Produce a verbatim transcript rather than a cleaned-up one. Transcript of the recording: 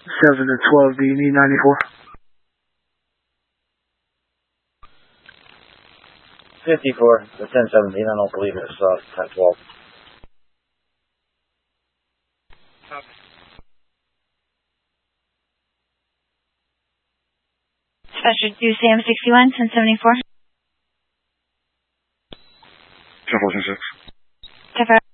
seven to twelve, do you need ninety-four? fifty-four, the ten seventeen, I don't believe it's uh, ten twelve. Special two Sam sixty-one, ten seventy-four. ten fourteen six. ten